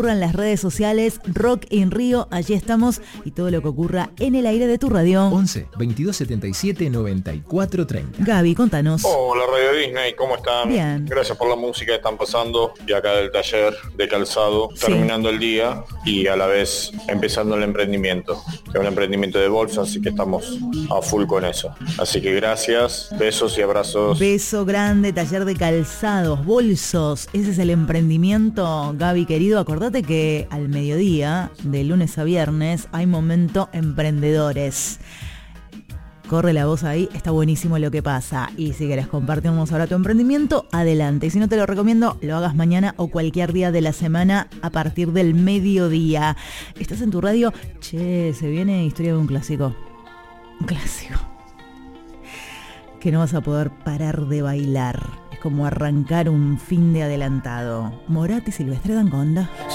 En las redes sociales, Rock in Rio, allí estamos, y todo lo que ocurra en el aire de tu radio. 11 22 77 94 30. Gaby, contanos. Hola Radio Disney, ¿cómo están? Bien. Gracias por la música que están pasando. Y acá del taller de calzado, terminando el día y a la vez empezando el emprendimiento. Es un emprendimiento de bolsa, así que estamos a full con eso. Así que gracias, besos y abrazos. Beso grande, taller de calzados, bolsos. Ese es el emprendimiento, Gaby querido. Acordate que al mediodía, de lunes a viernes, hay momento emprendedores. Corre la voz ahí, está buenísimo lo que pasa. Y si querés compartirnos ahora tu emprendimiento, adelante. Y si no, te lo recomiendo, lo hagas mañana o cualquier día de la semana a partir del mediodía. Estás en tu radio. Che, se viene Historia de un clásico. Un clásico que no vas a poder parar de bailar. Es como arrancar un fin de adelantado. Morat y Silvestre Dangond.